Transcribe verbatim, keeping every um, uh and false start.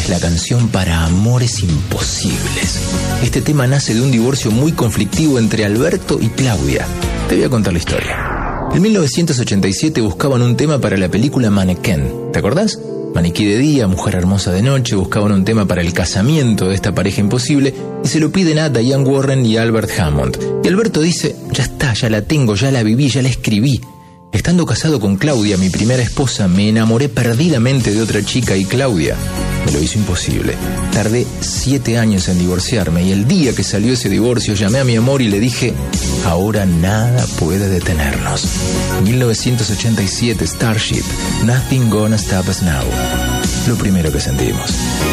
es la canción para amores imposibles. Este tema nace de un divorcio muy conflictivo entre Alberto y Claudia. Te voy a contar la historia. En mil novecientos ochenta y siete buscaban un tema para la película Mannequin. ¿Te acordás? Maniquí de día, mujer hermosa de noche. Buscaban un tema para el casamiento de esta pareja imposible y se lo piden a Diane Warren y Albert Hammond. Y Alberto dice, ya está, ya la tengo, ya la viví, ya la escribí. Estando casado con Claudia, mi primera esposa, me enamoré perdidamente de otra chica y Claudia me lo hizo imposible. Tardé siete años en divorciarme y el día que salió ese divorcio llamé a mi amor y le dije, ahora nada puede detenernos. mil novecientos ochenta y siete, Starship, Nothing Gonna Stop Us Now. Lo primero que sentimos.